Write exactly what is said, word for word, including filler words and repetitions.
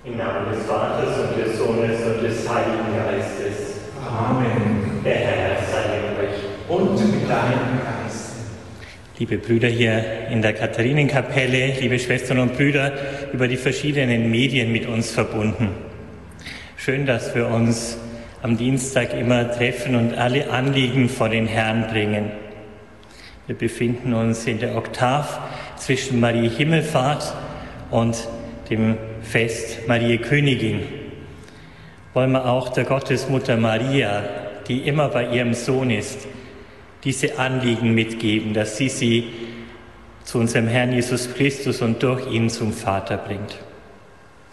Im Namen des Vaters und des Sohnes und des Heiligen Geistes. Amen. Der Herr sei mit euch. Und mit deinem Geist. Liebe Brüder hier in der Katharinenkapelle, liebe Schwestern und Brüder über die verschiedenen Medien mit uns verbunden. Schön, dass wir uns am Dienstag immer treffen und alle Anliegen vor den Herrn bringen. Wir befinden uns in der Oktav zwischen Marie Himmelfahrt und dem Fest Marie Königin. Wollen wir auch der Gottesmutter Maria, die immer bei ihrem Sohn ist, diese Anliegen mitgeben, dass sie sie zu unserem Herrn Jesus Christus und durch ihn zum Vater bringt.